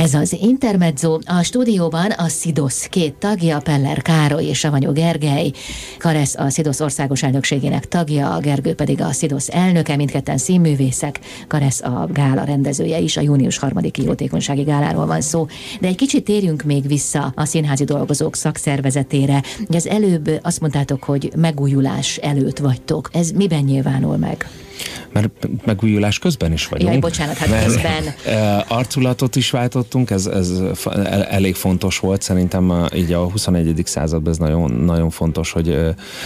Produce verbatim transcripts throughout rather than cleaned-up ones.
Ez az Intermezzo. A stúdióban a SZIDOSZ két tagja, Peller Károly és Savanyú Gergely. Karesz a SZIDOSZ országos elnökségének tagja, a Gergő pedig a SZIDOSZ elnöke, mindketten színművészek. Karesz a gála rendezője is, a június harmadiki jótékonysági gáláról van szó. De egy kicsit térjünk még vissza a színházi dolgozók szakszervezetére. Az előbb azt mondtátok, hogy megújulás előtt vagytok. Ez miben nyilvánul meg? Mert megújulás közben is vagyunk. Jaj, bocsánat, hát közben. Arculatot is váltottunk, ez, ez elég fontos volt, szerintem így a huszonegyedik században ez nagyon, nagyon fontos, hogy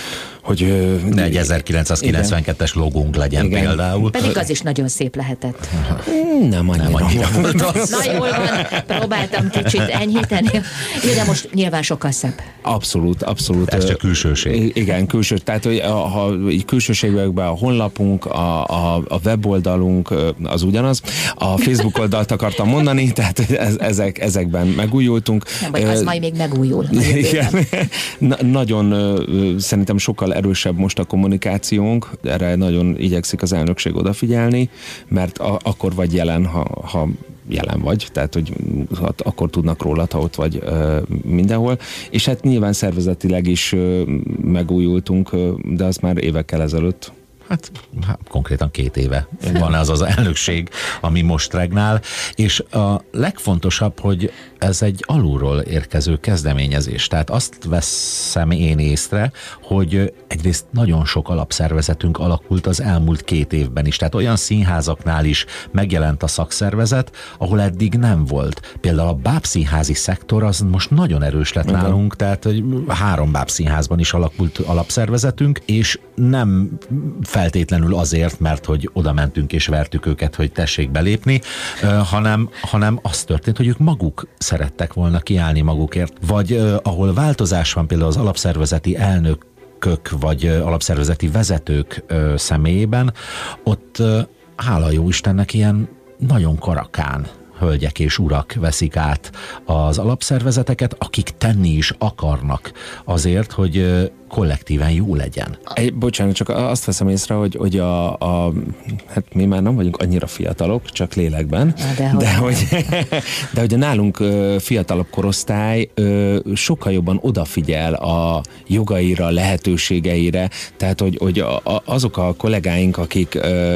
hogy ne egy ezerkilencszázkilencvenkettes logónk legyen, igen, például. Pedig az is nagyon szép lehetett. Nem annyira, nem annyira volt az. Na jól van, próbáltam kicsit enyhíteni. De most nyilván sokkal szebb. Abszolút, abszolút. Ez csak külsőség. Igen, külső. Tehát, hogy ha így külsőségekben a honlapunk, a, a, a weboldalunk az ugyanaz. A Facebook oldalt akartam mondani, tehát ez, ezek, ezekben megújultunk. Nem, vagy az majd még megújul. Igen. Na, nagyon szerintem sokkal erősebb most a kommunikációnk, erre nagyon igyekszik az elnökség odafigyelni, mert a, akkor vagy jelen, ha, ha jelen vagy, tehát hogy akkor tudnak rólad, ha ott vagy ö, mindenhol, és hát nyilván szervezetileg is ö, megújultunk, ö, de az már évekkel ezelőtt. Hát, hát konkrétan két éve van az az elnökség, ami most regnál, és a legfontosabb, hogy ez egy alulról érkező kezdeményezés. Tehát azt veszem én észre, hogy egyrészt nagyon sok alapszervezetünk alakult az elmúlt két évben is. Tehát olyan színházaknál is megjelent a szakszervezet, ahol eddig nem volt. Például a bábszínházi szektor az most nagyon erős lett uh-huh. nálunk, tehát hogy három bábszínházban is alakult alapszervezetünk, és nem feltétlenül azért, mert hogy oda mentünk és vertük őket, hogy tessék belépni, hanem, hanem az történt, hogy ők maguk szerettek volna kiállni magukért. Vagy uh, ahol változás van például az alapszervezeti elnökök, vagy uh, alapszervezeti vezetők uh, személyében, ott uh, hála jó Istennek ilyen nagyon karakán hölgyek és urak veszik át az alapszervezeteket, akik tenni is akarnak azért, hogy uh, kollektíven jó legyen. Egy, bocsánat, csak azt veszem észre, hogy, hogy a, a, hát mi már nem vagyunk annyira fiatalok, csak lélekben, de, de, hogy, de hogy a nálunk fiatalabb korosztály sokkal jobban odafigyel a jogaira, lehetőségeire, tehát hogy, hogy a, azok a kollégáink, akik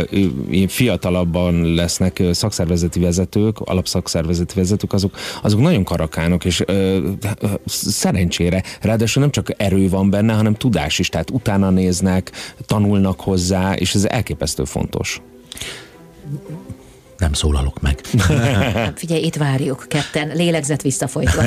fiatalabban lesznek szakszervezeti vezetők, alapszakszervezeti vezetők, azok, azok nagyon karakánok, és szerencsére, ráadásul nem csak erő van benne, hanem tudás is, tehát utána néznek, tanulnak hozzá, és ez elképesztő fontos. Nem szólalok meg. Figyelj, itt várjuk ketten, lélegzet visszafolytva.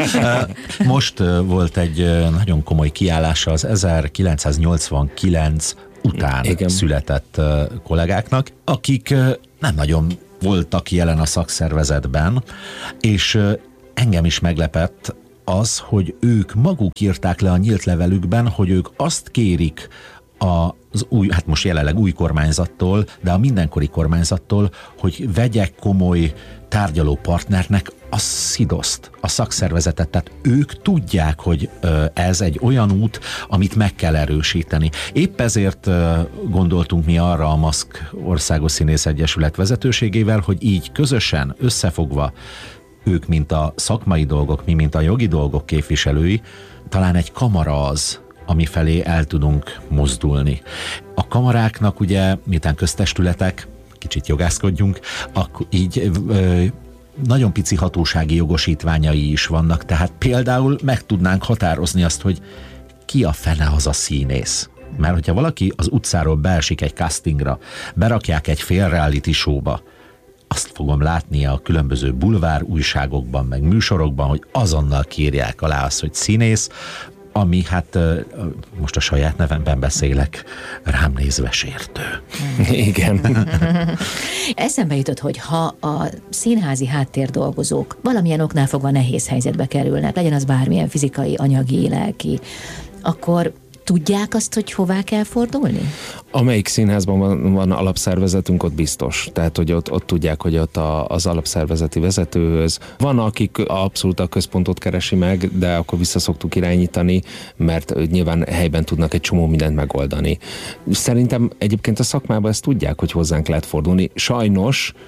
Most volt egy nagyon komoly kiállása az ezerkilencszáznyolcvankilenc után igen. született kollégáknak, akik nem nagyon voltak jelen a szakszervezetben, és engem is meglepett az, hogy ők maguk írták le a nyílt levelükben, hogy ők azt kérik az új, hát most jelenleg új kormányzattól, de a mindenkori kormányzattól, hogy vegyek komoly tárgyaló partnernek a SZIDOSzt, a szakszervezetet. Tehát ők tudják, hogy ez egy olyan út, amit meg kell erősíteni. Épp ezért gondoltunk mi arra a MASZK Országos Színész Egyesület vezetőségével, hogy így közösen, összefogva, ők, mint a szakmai dolgok, mi, mint a jogi dolgok képviselői, talán egy kamara az, ami felé el tudunk mozdulni. A kamaráknak ugye, miután köztestületek, kicsit jogászkodjunk, akkor így ö, nagyon pici hatósági jogosítványai is vannak, tehát például meg tudnánk határozni azt, hogy ki a fene az a színész. Mert hogyha valaki az utcáról beesik egy castingra, berakják egy fél reality showba, azt fogom látni a különböző bulvár újságokban, meg műsorokban, hogy azonnal kírják alá azt, hogy színész, ami hát most a saját nevemben beszélek, rám nézve sértő. Igen. Eszembe jutott, hogy ha a színházi háttérdolgozók valamilyen oknál fogva nehéz helyzetbe kerülnek, legyen az bármilyen fizikai, anyagi, lelki, akkor tudják azt, hogy hová kell fordulni? Amelyik színházban van, van alapszervezetünk, ott biztos. Tehát, hogy ott, ott tudják, hogy ott a, az alapszervezeti vezetőhöz. Van, akik abszolút a központot keresi meg, de akkor vissza szoktuk irányítani, mert nyilván helyben tudnak egy csomó mindent megoldani. Szerintem egyébként a szakmában ezt tudják, hogy hozzánk lehet fordulni. Sajnos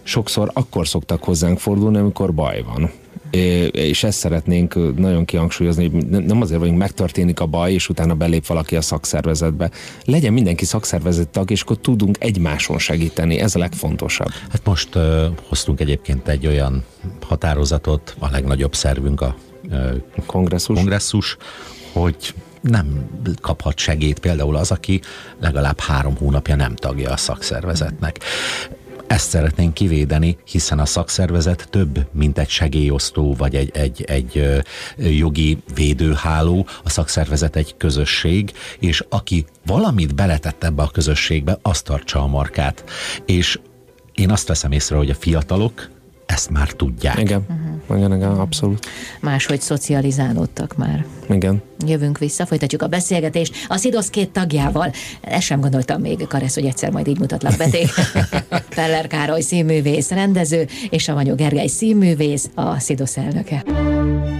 sokszor akkor szoktak hozzánk fordulni, amikor baj van. És ezt szeretnénk nagyon kihangsúlyozni, hogy nem azért vagyunk, megtörténik a baj, és utána belép valaki a szakszervezetbe. Legyen mindenki szakszervezet tag, és akkor tudunk egymáson segíteni, ez a legfontosabb. Hát most uh, hoztunk egyébként egy olyan határozatot, a legnagyobb szervünk a uh, kongresszus. kongresszus, hogy nem kaphat segélyt például az, aki legalább három hónapja nem tagja a szakszervezetnek. Ezt szeretnénk kivédeni, hiszen a szakszervezet több, mint egy segélyosztó, vagy egy, egy, egy jogi védőháló. A szakszervezet egy közösség, és aki valamit beletett ebbe a közösségbe, azt tartsa a markát. És én azt veszem észre, hogy a fiatalok ezt már tudják. Igen, uh-huh. igen, igen, abszolút. Máshogy szocializálódtak már. Igen. Jövünk vissza, folytatjuk a beszélgetést a SZIDOSZ két tagjával. Ezt sem gondoltam még, Karesz, hogy egyszer majd így mutatlak beték. Peller Károly színművész, rendező, és Savanyú Gergely színművész, a SZIDOSZ elnöke.